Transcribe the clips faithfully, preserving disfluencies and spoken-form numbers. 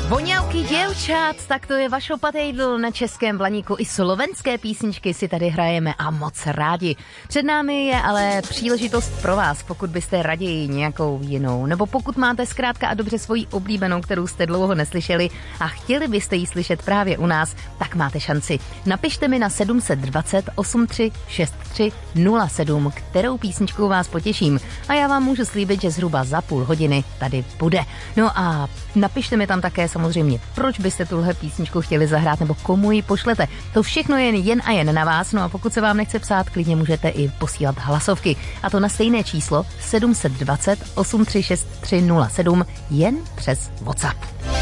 Voňavky děvčat, tak to je Vašo Patejdl na Českém Blaníku. I slovenské písničky si tady hrajeme a moc rádi. Před námi je ale příležitost pro vás, pokud byste raději nějakou jinou, nebo pokud máte zkrátka a dobře svoji oblíbenou, kterou jste dlouho neslyšeli a chtěli byste ji slyšet právě u nás, tak máte šanci. Napište mi na sedm set dvacet osm tři šest tři nula sedm, kterou písničkou vás potěším. A já vám můžu slíbit, že zhruba za půl hodiny tady bude. No a napište mi tam také samozřejmě, proč byste tuhle písničku chtěli zahrát nebo komu ji pošlete. To všechno je jen a jen na vás, no a pokud se vám nechce psát, klidně můžete i posílat hlasovky. A to na stejné číslo sedm set dvacet osm tři šest tři nula sedm jen přes WhatsApp.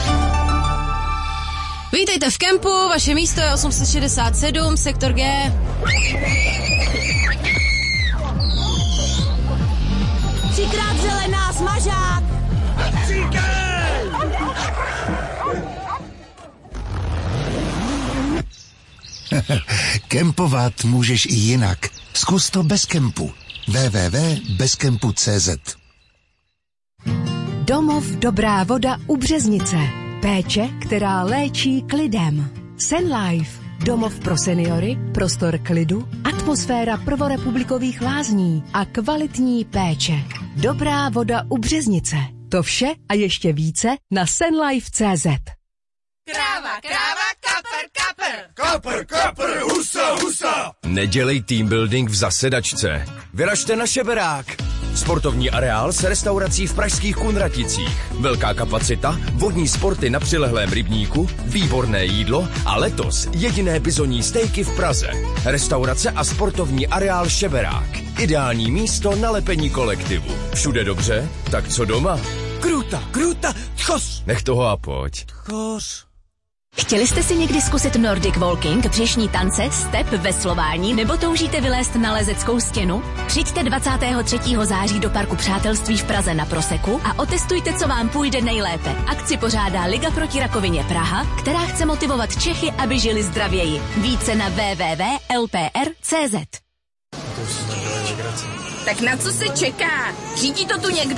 Vítejte v kempu, vaše místo je osm set šedesát sedm, sektor G. Třikrát zelená, smažák! Kempovat můžeš i jinak. Zkus to bez kempu. w w w tečka bez kempu tečka c z Domov Dobrá voda u Březnice. Péče, která léčí klidem. Senlife. Domov pro seniory, prostor klidu, atmosféra prvorepublikových lázní a kvalitní péče. Dobrá voda u Březnice. To vše a ještě více na senlife tečka c z. Kráva, kráva, kapr, kapr! Kapr, kapr, husa, husa! Nedělej team building v zasedačce. Vyražte na Šeberák. Sportovní areál s restaurací v pražských Kunraticích. Velká kapacita, vodní sporty na přilehlém rybníku, výborné jídlo a letos jediné bizonní stejky v Praze. Restaurace a sportovní areál Šeberák. Ideální místo na lepení kolektivu. Všude dobře? Tak co doma? Kruta, kruta, tchos! Nech toho a pojď. Tchos. Chtěli jste si někdy zkusit Nordic Walking, břešní tance, step, veslování, nebo toužíte vylézt na lezeckou stěnu? Přijďte dvacátého třetího září do Parku Přátelství v Praze na Proseku a otestujte, co vám půjde nejlépe. Akci pořádá Liga proti rakovině Praha, která chce motivovat Čechy, aby žili zdravěji. Více na w w w tečka l p r tečka c z. Tak na co se čeká? Řídí to tu někdo?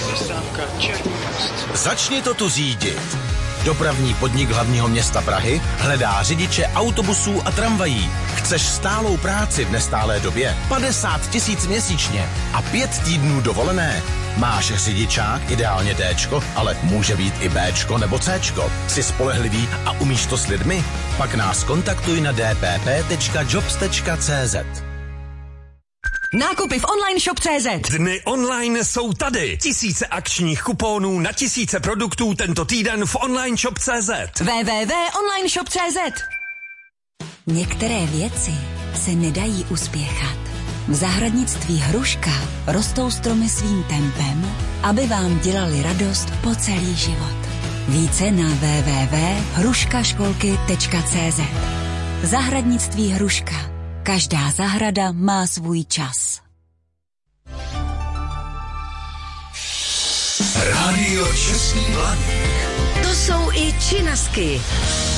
Začni to tu řídit. Dopravní podnik hlavního města Prahy hledá řidiče autobusů a tramvají. Chceš stálou práci v nestálé době? padesát tisíc měsíčně a pět týdnů dovolené. Máš řidičák, ideálně Dčko, ale může být i Bčko nebo Cčko. Jsi spolehlivý a umíš to s lidmi? Pak nás kontaktuj na d p p tečka jobs tečka c z. Nákupy v online shop tečka c z. Dny online jsou tady. Tisíce akčních kuponů na tisíce produktů tento týden v online shop tečka c z. w w w tečka online shop tečka c z. Některé věci se nedají uspěchat. V zahradnictví Hruška rostou stromy svým tempem, aby vám dělali radost po celý život. Více na w w w tečka hruškaškolky tečka c z. Zahradnictví Hruška. Každá zahrada má svůj čas. Rádio Český Blaník. To jsou i činasky.